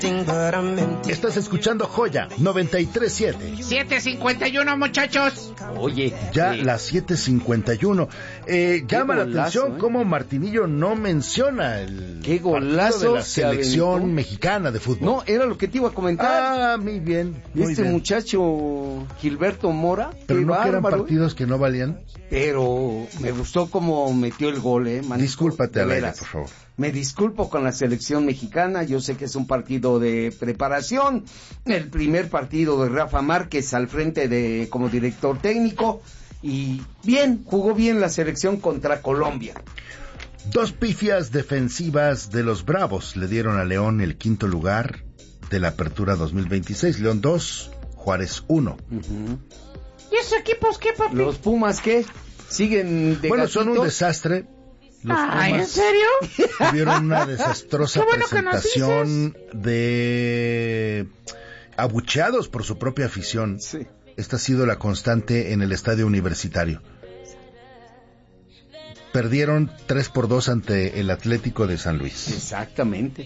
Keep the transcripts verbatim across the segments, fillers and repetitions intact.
Estás escuchando Joya noventa y tres siete. siete cincuenta y uno, muchachos. Oye, ya eh, las siete cincuenta y uno. Eh, llama golazo, la atención ¿eh? cómo Martinillo no menciona el qué golazo partido de la se selección aventó. mexicana de fútbol. No, era lo que te iba a comentar. Ah, muy bien. Muy este bien. muchacho Gilberto Mora, Pero qué no que eran bárbaro, partidos que no valían. pero me gustó cómo metió el gol, eh, manito, Discúlpate de al aire, veras. por favor. Me disculpo con la selección mexicana, yo sé que es un partido de preparación, el primer partido de Rafa Márquez al frente de como director técnico, y bien, jugó bien la selección contra Colombia. Dos pifias defensivas de los Bravos le dieron a León el quinto lugar de la Apertura dos mil veintiséis. León dos, Juárez uno. Uh-huh. ¿Y esos equipos qué, papi? ¿Los Pumas qué? ¿Siguen de Bueno, gatitos? son un desastre. Los Ay, ¿en Pumas serio? tuvieron una desastrosa Qué bueno que nos presentación de abucheados por su propia afición. Sí. Esta ha sido la constante en el estadio universitario. Perdieron tres por dos ante el Atlético de San Luis. Exactamente.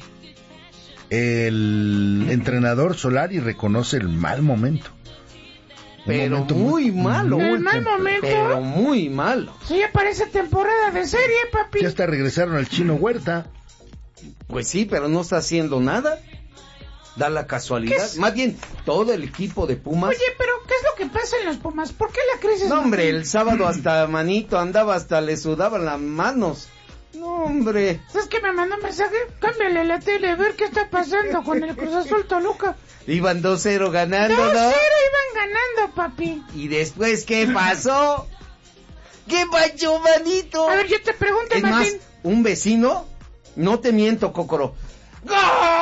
El entrenador Solari reconoce el mal momento. Un Pero momento muy malo. El mal temprano. momento. Pero muy malo. Sí, ya parece temporada de serie, papi. Ya hasta regresaron al Chino Huerta. Pues sí, pero no está haciendo nada. Da la casualidad. ¿Qué es? Más bien, todo el equipo de Pumas. Oye, pero ¿qué es lo que pasa en los Pumas? ¿Por qué la crisis? No, hombre, el sábado hasta manito andaba, hasta le sudaban las manos. No, hombre. ¿Sabes que me mandó un mensaje? Cámbiale la tele, a ver qué está pasando con el Cruz Azul Toluca. Iban dos cero ganando, dos cero ¿no? iban ganando, papi. ¿Y después qué pasó? ¿Qué pasó, manito? A ver, yo te pregunto, Es más, Martín. un vecino, no te miento, Cocoro. ¡Gol!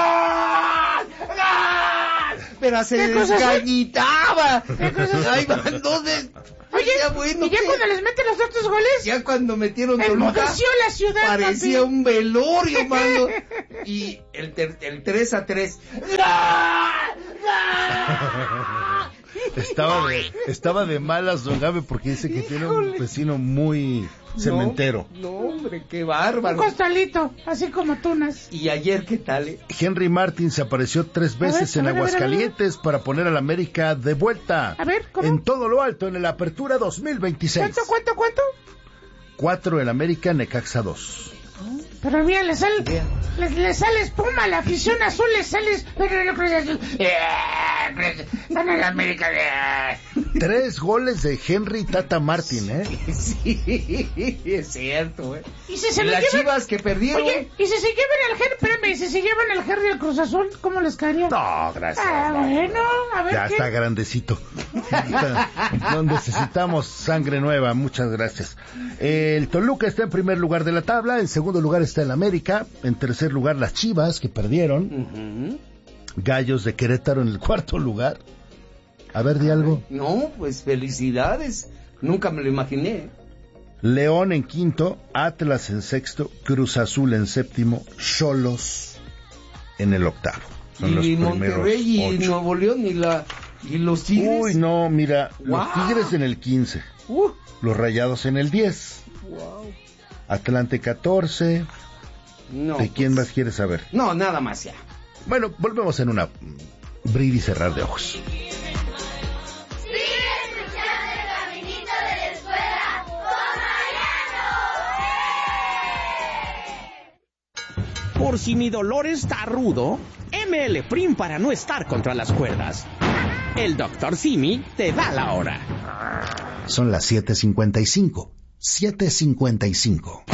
¡Gol! Pero se ¿Qué cosa es? desgañitaba. ¿Qué cosa es? Ahí van dos de... Oye, ya bueno, ¿y ya ¿qué? cuando les meten los otros goles? Ya cuando metieron Toluca, Enmudeció la ciudad, parecía papi. un velorio, mano. Y el, ter- el tres a tres. Estaba de, estaba de malas Don Gabe porque dice que tiene un Híjole. vecino muy cementero. No, no, hombre, qué Un bárbaro. costalito, así como tunas. Y ayer, ¿qué tal? eh? Henry Martin se apareció tres ver, veces a en ver, a ver, Aguascalientes para poner al América de vuelta. A ver, ¿cómo? En todo lo alto en el Apertura dos mil veintiséis. ¿Cuánto, cuánto, cuánto? Cuatro el América, Necaxa dos. Pero mira, le sale, Vea. le, le sale espuma a la afición azul, le sales, pero no Cruz Azul. Eh, Gana la América. eh. Tres goles de Henry Tata Martin, ¿eh? Sí, es cierto, ¿eh? Y si se Y lo las llevan, Chivas que perdieron. oye, y si se llevan al Henry, espérame, y si se llevan al Henry al Cruz Azul, ¿cómo les caería? No, gracias. Ah, no. bueno, a ver Ya qué. está grandecito. No necesitamos sangre nueva, muchas gracias. El Toluca está en primer lugar de la tabla, en segundo lugar está el América, en tercer lugar las Chivas que perdieron, Ujú. Gallos de Querétaro en el cuarto lugar. A ver, di algo. No, pues felicidades. Nunca me lo imaginé. León en quinto, Atlas en sexto, Cruz Azul en séptimo, Xolos en el octavo. Son los Y primeros Monterrey y ocho. Nuevo León y la y los Tigres. Uy, no, mira, Wow. los Tigres en el quince, Uh, los Rayados en el diez, wow. Atlante catorce. No, ¿De quién pues, más quieres saber? No, nada más ya. Bueno, volvemos en una abrir y cerrar de ojos. Sigue escuchando el caminito de la escuela con Mariano. Por si mi dolor está rudo, M L Prim para no estar contra las cuerdas. El doctor Simi te da la hora. Son las siete cincuenta y cinco. siete cincuenta y cinco.